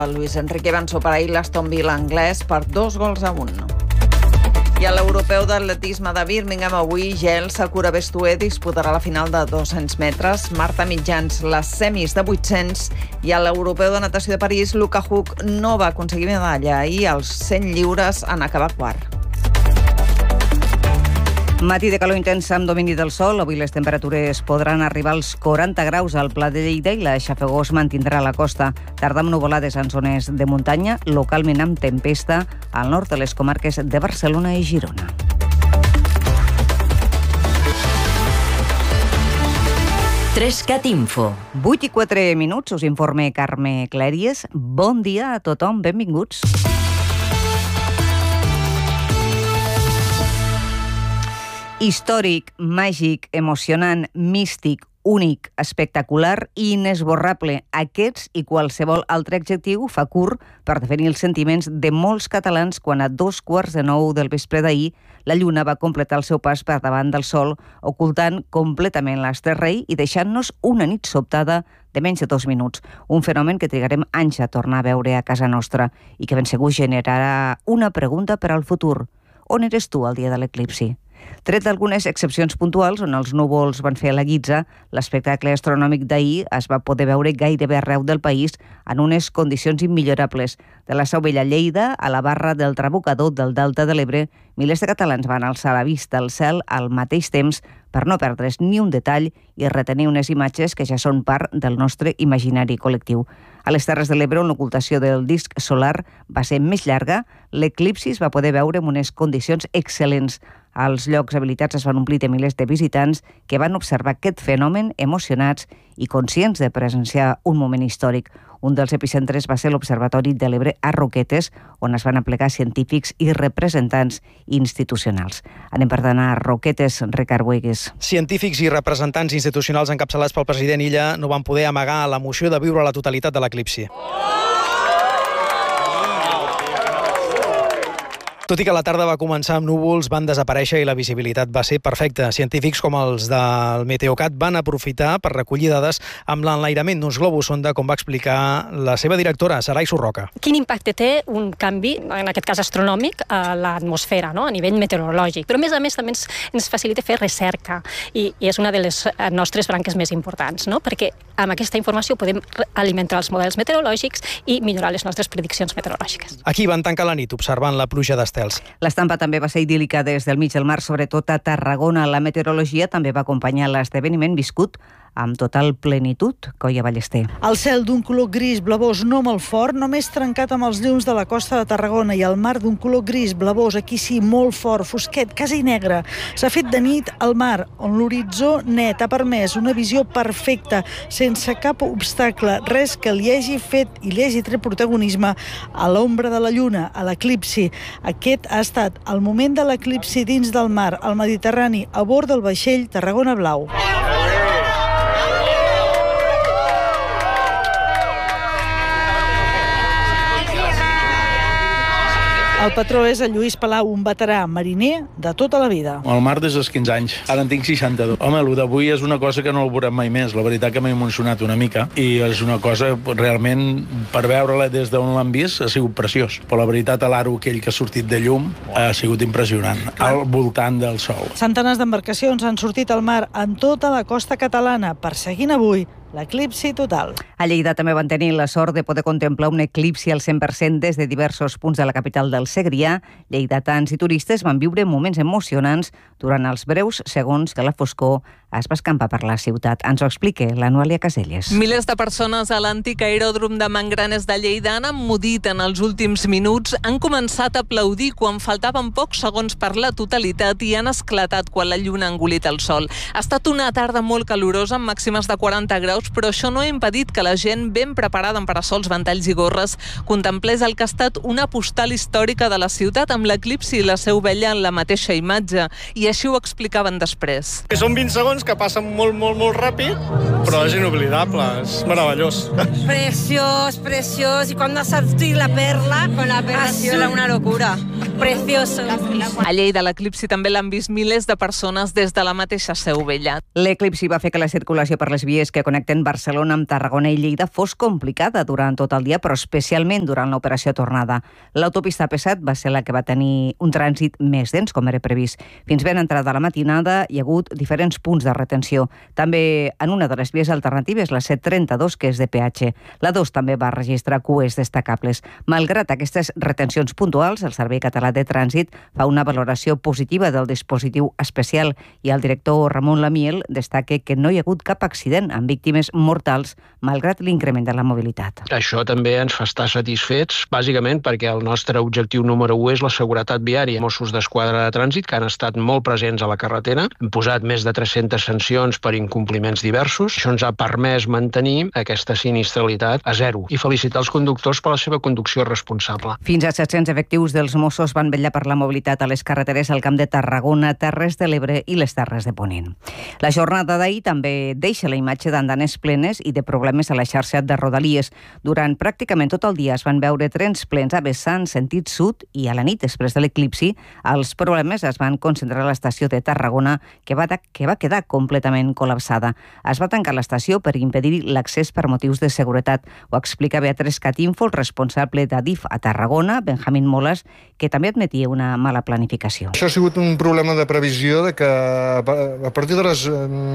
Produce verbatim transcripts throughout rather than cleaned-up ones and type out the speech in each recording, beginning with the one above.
El Luis Enrique va superar ahir l'Aston Villa anglès per dos gols a un. I a l'europeu d'atletisme de Birmingham avui Gel Sakura Bestué disputarà la final de dos-cents metres, Marta Mitjans les semis de vuit-cents i a l'europeu de natació de París Luka Huk no va aconseguir medalla i els cent lliures en acabar quart. Matí de calor intensa amb domini del sol. Avui les temperatures podran arribar als quaranta graus al Pla de Lleida i la xafogor es mantindrà a la costa. Tarda amb nuvolades en zones de muntanya, localment amb tempesta al nord de les comarques de Barcelona i Girona. Trescat Info. vuit i quatre minuts, us informe Carme Clèries. Bon dia a tothom, benvinguts. Històric, màgic, emocionant, místic, únic, espectacular i inesborrable. Aquests i qualsevol altre adjectiu fa curt per definir els sentiments de molts catalans quan a dos quarts de nou del vespre d'ahir la lluna va completar el seu pas per davant del sol, ocultant completament l'Asterrei i deixant-nos una nit sobtada de menys de dos minuts. Un fenomen que trigarem anys a tornar a veure a casa nostra i que ben segur generarà una pregunta per al futur. On eres tu el dia de l'eclipsi? Tret d'algunes excepcions puntuals on els núvols van fer la guitza, l'espectacle astronòmic d'ahir es va poder veure gairebé arreu del país en unes condicions immillorables. De la Seu Vella Lleida a la barra del Trabucador del Delta de l'Ebre, milers de catalans van alçar la vista al cel al mateix temps per no perdre's ni un detall i retenir unes imatges que ja són part del nostre imaginari col·lectiu. A les Terres de l'Ebre, on l'ocultació del disc solar va ser més llarga, l'eclipsi es va poder veure en unes condicions excel·lents. Els llocs habilitats es van omplir de milers de visitants que van observar aquest fenomen emocionats i conscients de presenciar un moment històric. Un dels epicentres va ser l'Observatori de l'Ebre a Roquetes, on es van aplegar científics i representants institucionals. Anem per tant a Roquetes, Ricard Buigues. Científics i representants institucionals encapçalats pel president Illa no van poder amagar l'emoció de viure la totalitat de l'eclipsi. Tot i que la tarda va començar amb núvols, van desaparèixer i la visibilitat va ser perfecta. Científics com els del Meteocat van aprofitar per recollir dades amb l'enlairament d'uns globus sonda, com va explicar la seva directora, Sarai Surroca. Quin impacte té un canvi, en aquest cas astronòmic, a l'atmosfera, no? A nivell meteorològic? Però a més a més també ens, ens facilita fer recerca i, i és una de les nostres branques més importants, no? Perquè amb aquesta informació podem alimentar els models meteorològics i millorar les nostres prediccions meteorològiques. Aquí van tancar la nit observant la pluja d'estels. L'estampa també va ser idíl·lica des del mig del mar, sobretot a Tarragona. La meteorologia també va acompanyar l'esdeveniment viscut amb total plenitud. Coia Ballester. El cel d'un color gris blavós no molt fort, només trencat amb els llums de la costa de Tarragona, i el mar d'un color gris blavós, aquí sí, molt fort, fosquet, quasi negre. S'ha fet de nit al mar, on l'horitzó net ha permès una visió perfecta, sense cap obstacle, res que li hagi fet i li hagi tret protagonisme a l'ombra de la lluna, a l'eclipsi. Aquest ha estat el moment de l'eclipsi dins del mar, al Mediterrani, a bord del vaixell Tarragona Blau. El patró és el Lluís Palau, un veterà mariner de tota la vida. Al mar des dels quinze anys, ara en tinc seixanta-dos. Home, el d'avui és una cosa que no el veurem mai més. La veritat que m'he emocionat una mica i és una cosa realment, per veure-la des d'on l'han vist, ha sigut preciós. Però la veritat, l'aro aquell que ha sortit de llum ha sigut impressionant, al voltant del sol. Centenars d'embarcacions han sortit al mar en tota la costa catalana, perseguint avui l'eclipsi total. A Lleida també van tenir la sort de poder contemplar un eclipsi al cent per cent des de diversos punts de la capital del Segrià. Lleidatans i turistes van viure moments emocionants durant els breus segons que la foscor es va escampar per la ciutat. Ens ho explica la Noelia Caselles. Milers de persones a l'antic aeròdrom de Mangranes de Lleida han emmudit en els últims minuts, han començat a aplaudir quan faltaven pocs segons per la totalitat i han esclatat quan la lluna ha engolit el sol. Ha estat una tarda molt calorosa amb màximes de quaranta graus, però això no ha impedit que la gent ben preparada amb parasols, ventalls i gorres contemplés el que ha estat una postal històrica de la ciutat amb l'eclipsi i la Seu Vella en la mateixa imatge, i així ho explicaven després. Són vint segons que passen molt, molt, molt ràpid, però és inoblidable, és meravellós. Preciós, preciós, i quan ha sortit la perla, con la perla ha sido una locura. precioso. A Lleida l'eclipsi també l'han vist milers de persones des de la mateixa Seu Vella. L'eclipsi va fer que la circulació per les vies que connecten Barcelona amb Tarragona i Lleida fos complicada durant tot el dia, però especialment durant l'operació tornada. L'autopista A P set va ser la que va tenir un trànsit més dens, com era previst. Fins ben entrada la matinada hi ha hagut diferents punts de retenció. També en una de les vies alternatives, la C trenta-dos, que és de peatge. La dos també va registrar cues destacables. Malgrat aquestes retencions puntuals, el Servei Català de Trànsit fa una valoració positiva del dispositiu especial i el director Ramon Lamiel destaca que no hi ha hagut cap accident amb víctimes mortals malgrat l'increment de la mobilitat. Això també ens fa estar satisfets, bàsicament perquè el nostre objectiu número u és la seguretat viària. Mossos d'Esquadra de Trànsit, que han estat molt presents a la carretera, han posat més de tres-centes sancions per incompliments diversos. Això ens ha permès mantenir aquesta sinistralitat a zero i felicitar els conductors per la seva conducció responsable. Fins a set-cents efectius dels Mossos van vetllar per la mobilitat a les carreteres al Camp de Tarragona, Terres de l'Ebre i les Terres de Ponent. La jornada d'ahir també deixa la imatge d'andanes plenes i de problemes a la xarxa de Rodalies. Durant pràcticament tot el dia es van veure trens plens a vessant sentit sud i a la nit, després de l'eclipsi, els problemes es van concentrar a l'estació de Tarragona, que va, que va quedar completament col·lapsada. Es va tancar l'estació per impedir l'accés per motius de seguretat. Ho explica Beatriz Catinfo, el responsable d'Adif a Tarragona, Benjamín Molas, que també admetia una mala planificació. Això ha sigut un problema de previsió de que a partir de les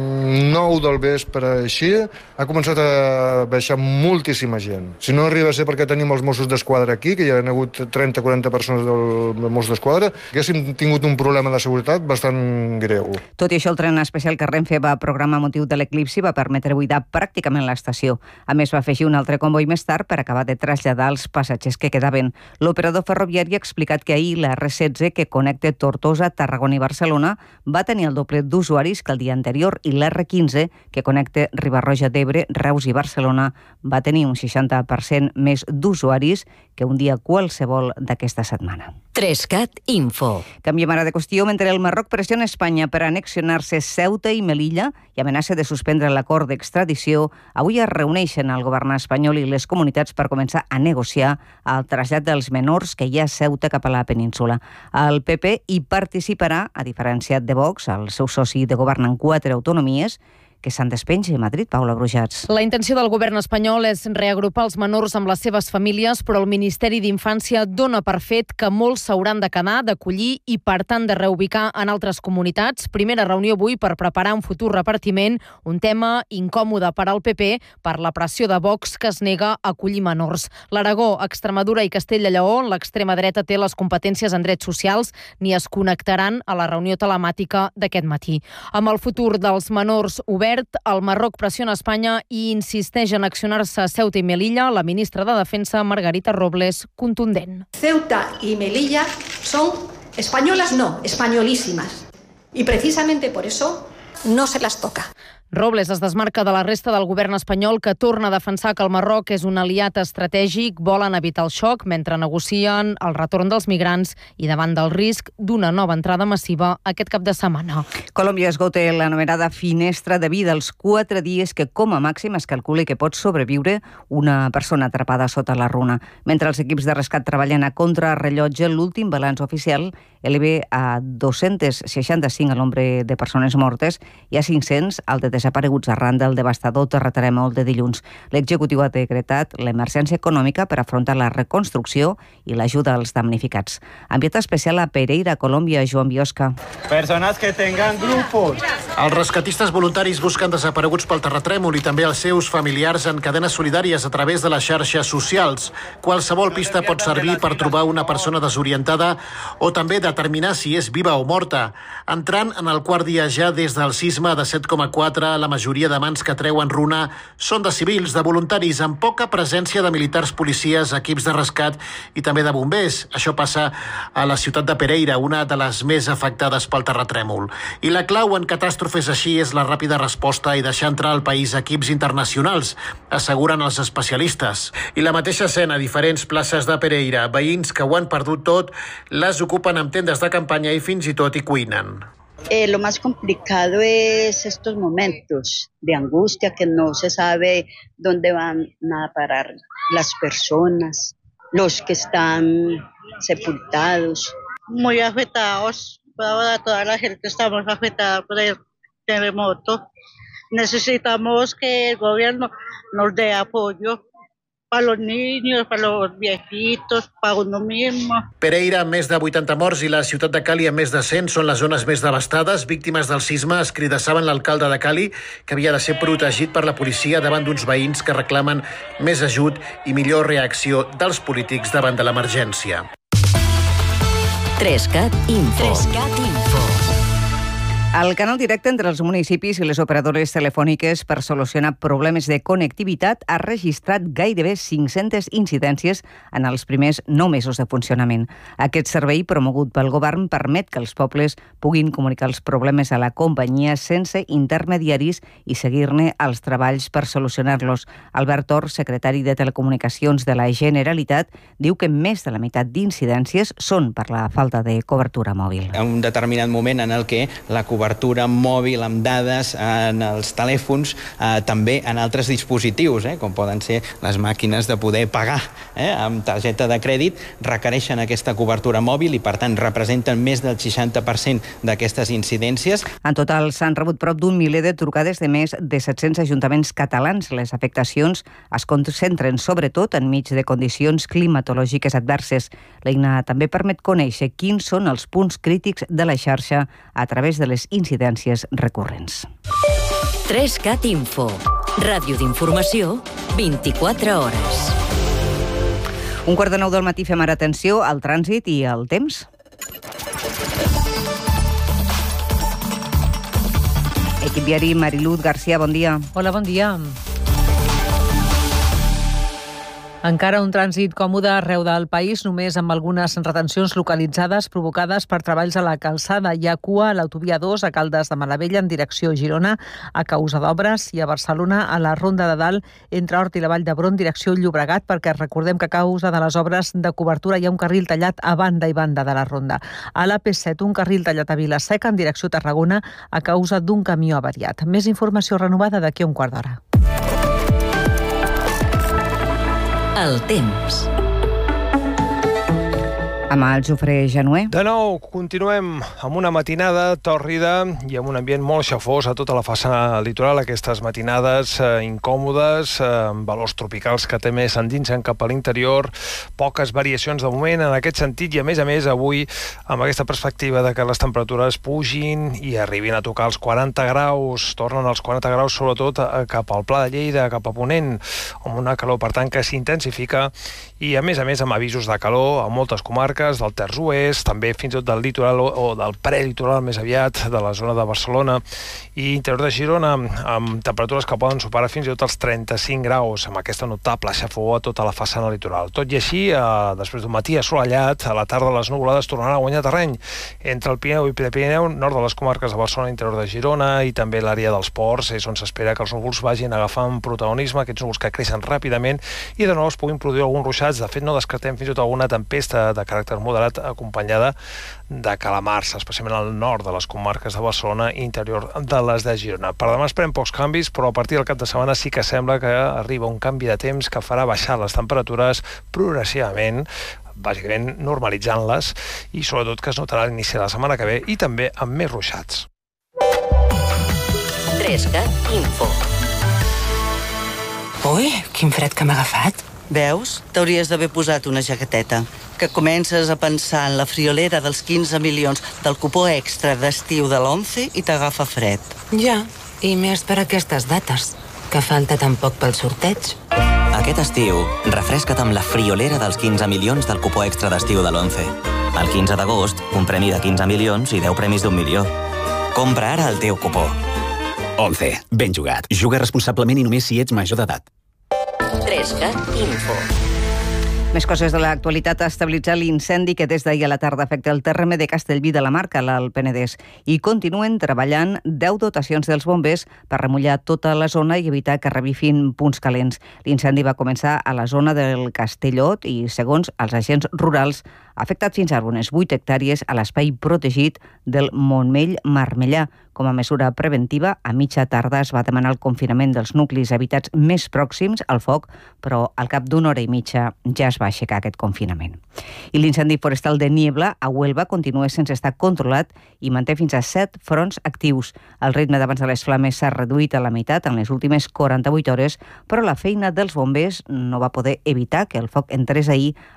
nou del vespre així ha començat a baixar moltíssima gent. Si no arriba a ser perquè tenim els Mossos d'Esquadra aquí, que hi ha hagut trenta o quaranta persones del Mossos d'Esquadra, haguéssim tingut un problema de seguretat bastant greu. Tot i això, el tren especial que Renfe va programar a motiu de l'eclipsi va permetre buidar pràcticament l'estació. A més, va afegir un altre comboi més tard per acabar de traslladar els passatgers que quedaven. L'operador ferroviari ha explicat que ahir la R setze, que connecta Tortosa, Tarragona i Barcelona, va tenir el doble d'usuaris que el dia anterior i l'R quinze, que connecta Riba-roja d'Ebre, Reus i Barcelona, va tenir un seixanta per cent més d'usuaris que un dia qualsevol d'aquesta setmana. Trescat Info. Canviem ara de qüestió. Mentre el Marroc pressiona Espanya per annexionar-se Ceuta i Melilla i amenaça de suspendre l'acord d'extradició, avui es reuneixen el govern espanyol i les comunitats per començar a negociar el trasllat dels menors que hi ha a Ceuta cap a la península. El P P hi participarà, a diferència de Vox, el seu soci de govern en quatre autonomies, que se'n despenja a Madrid, Paula Brujats. La intenció del govern espanyol és reagrupar els menors amb les seves famílies, però el Ministeri d'Infància dona per fet que molts s'hauran de quedar, d'acollir i, per tant, de reubicar en altres comunitats. Primera reunió avui per preparar un futur repartiment, un tema incòmode per al P P per la pressió de Vox que es nega a acollir menors. L'Aragó, Extremadura i Castella i Lleó, l'extrema dreta té les competències en drets socials, ni es connectaran a la reunió telemàtica d'aquest matí. Amb el futur dels menors obert, el Marroc pressiona Espanya i insisteix en accionar-se a Ceuta i Melilla. La ministra de Defensa, Margarita Robles, contundent. Ceuta y Melilla son españolas, no, españolísimas. Y precisamente por eso no se las toca. Robles es desmarca de la resta del govern espanyol, que torna a defensar que el Marroc és un aliat estratègic, volen evitar el xoc mentre negocien el retorn dels migrants i davant del risc d'una nova entrada massiva aquest cap de setmana. Colòmbia esgota l'anomenada finestra de vida, els quatre dies que com a màxim es calcula que pot sobreviure una persona atrapada sota la runa. Mentre els equips de rescat treballen a contrarrellotge, l'últim balanç oficial eleva a dos-cents seixanta-cinc el nombre de persones mortes i a cinc-cents el de desapareguts arran del devastador terratrèmol de dilluns. L'executiu ha decretat l'emergència econòmica per afrontar la reconstrucció i l'ajuda als damnificats. Enviat especial a Pereira, Colòmbia, Joan Biosca. Persones que tengan grupos. Els rescatistes voluntaris busquen desapareguts pel terratrèmol i també els seus familiars en cadenes solidàries a través de les xarxes socials. Qualsevol pista pot servir per trobar una persona desorientada o també determinar si és viva o morta. Entrant en el quart dia ja des del sisme de set coma quatre, la majoria de mans que treuen runa són de civils, de voluntaris, amb poca presència de militars, policies, equips de rescat i també de bombers. Això passa a la ciutat de Pereira, una de les més afectades pel terratrèmol. I la clau en catàstrofes així és la ràpida resposta i deixar entrar al país equips internacionals, asseguren els especialistes. I la mateixa escena a diferents places de Pereira. Veïns que ho han perdut tot les ocupen amb tendes de campanya i fins i tot hi cuinen. Eh, lo más complicado es estos momentos de angustia, que no se sabe dónde van a parar las personas, los que están sepultados. muy afectados. Ahora toda la gente estamos afectada por el terremoto. Necesitamos que el gobierno nos dé apoyo para los niños, para los viejitos, para uno mismo. Pereira, amb més de vuitanta morts, i la ciutat de Cali, amb més de cent, són les zones més devastades. Víctimes del sisme escridassaven l'alcalde de Cali, que havia de ser protegit per la policia davant d'uns veïns que reclamen més ajut i millor reacció dels polítics davant de l'emergència. Trescat Info. Trescat Info. El canal directe entre els municipis i les operadores telefòniques per solucionar problemes de connectivitat ha registrat gairebé cinc-centes incidències en els primers nou mesos de funcionament. Aquest servei, promogut pel govern, permet que els pobles puguin comunicar els problemes a la companyia sense intermediaris i seguir-ne els treballs per solucionar-los. Albert Or, secretari de Telecomunicacions de la Generalitat, diu que més de la meitat d'incidències són per la falta de cobertura mòbil. En un determinat moment en el que la cobertura mòbil amb dades en els telèfons, eh, també en altres dispositius, eh, com poden ser les màquines de poder pagar eh, amb targeta de crèdit, requereixen aquesta cobertura mòbil i, per tant, representen més del seixanta per cent d'aquestes incidències. En total, s'han rebut prop d'un miler de trucades de més de set-cents ajuntaments catalans. Les afectacions es concentren sobretot enmig de condicions climatològiques adverses. L'eina també permet conèixer quins són els punts crítics de la xarxa a través de les incidències recurrents. Trescat Info. Ràdio d'informació, vint-i-quatre hores. Un quart de nou del matí fem ara atenció al trànsit i al temps. Equip viari, Mariluz García, bon dia. Hola, bon dia. Encara un trànsit còmode arreu del país, només amb algunes retencions localitzades provocades per treballs a la calçada. Hi ha cua a l'autovia dos a Caldes de Malavella en direcció Girona a causa d'obres i a Barcelona a la Ronda de Dalt entre Hort i la Vall d'Hebron direcció Llobregat, perquè recordem que a causa de les obres de cobertura hi ha un carril tallat a banda i banda de la Ronda. A l'A P set un carril tallat a Vila-seca en direcció Tarragona a causa d'un camió avariat. Més informació renovada d'aquí a un quart d'hora. El temps. Amb el Jofre Januer. De nou, continuem amb una matinada tòrrida i amb un ambient molt xafós a tota la façana litoral. Aquestes matinades eh, incòmodes, eh, amb valors tropicals que també s'endinsen cap a l'interior, poques variacions de moment en aquest sentit i, a més a més, avui amb aquesta perspectiva de que les temperatures pugin i arribin a tocar els quaranta graus, tornen als quaranta graus sobretot eh, cap al Pla de Lleida, cap a Ponent, amb una calor, per tant, que s'intensifica i, a més a més, amb avisos de calor a moltes comarques del Terç Oest, també fins i tot del litoral o del prelitoral més aviat, de la zona de Barcelona i interior de Girona, amb temperatures que poden superar fins i tot els trenta-cinc graus, amb aquesta notable xafogor a tota la façana litoral. Tot i així, eh, després d'un matí assolellat, a la tarda les nuvolades tornaran a guanyar terreny entre el Pirineu i Prepirineu, nord de les comarques de Barcelona, interior de Girona i també l'àrea dels ports, és on s'espera que els núvols vagin agafant protagonisme, aquests núvols que creixen ràpidament i de nou es puguin produir alguns ruixats. De fet, no descartem fins i tot alguna tempesta de caràcter moderat acompanyada de calamars, especialment al nord de les comarques de Barcelona i interior de les de Girona. Per demà esperem pocs canvis, però a partir del cap de setmana sí que sembla que arriba un canvi de temps que farà baixar les temperatures progressivament, bàsicament normalitzant-les, i sobretot que es notarà a l'inici de la setmana que ve i també amb més ruixats. Trescat Info. Ui, quin fred que m'ha agafat. Veus? T'hauries d'haver posat una jaqueteta. Que comences a pensar en la friolera dels quinze milions del cupó extra d'estiu de l'Once i t'agafa fred. Ja, i més per aquestes dates, que falta tan poc pel sorteig. Aquest estiu, refresca't amb la friolera dels quinze milions del cupó extra d'estiu de l'Once. El quinze d'agost, un premi de quinze milions i deu premis d'un milió. Compra ara el teu cupó. Once. Ben jugat. Juga responsablement i només si ets major d'edat. Trescat Info. Més coses de l'actualitat. Ha estabilitzat l'incendi que des d'ahir a la tarda afecta el terme de Castellví de la Marca, l'Alt Penedès, i continuen treballant deu dotacions dels bombers per remullar tota la zona i evitar que revifin punts calents. L'incendi va començar a la zona del Castellot i, segons els agents rurals, Ha afectat fins ara unes vuit hectàrees a l'espai protegit del Montmell-Marmellà. Com a mesura preventiva, a mitja tarda es va demanar el confinament dels nuclis habitats més pròxims al foc, però al cap d'una hora i mitja ja es va aixecar aquest confinament. I l'incendi forestal de Niebla, a Huelva, continua sense estar controlat i manté fins a set fronts actius. El ritme d'abans de les flames s'ha reduït a la meitat en les últimes quaranta-vuit hores, però la feina dels bombers no va poder evitar que el foc entrés ahir